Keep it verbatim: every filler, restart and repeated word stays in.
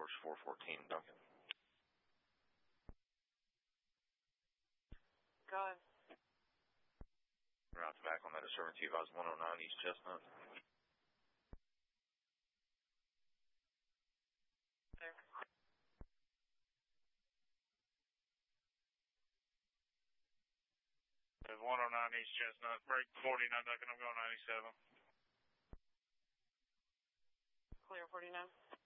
approach four fourteen, Duncan. Go ahead. Route back on that disturbance, you advise one oh nine East Chestnut. There. one oh nine East Chestnut, break forty-nine, Duncan, I'm going ninety-seven. Clear forty-nine.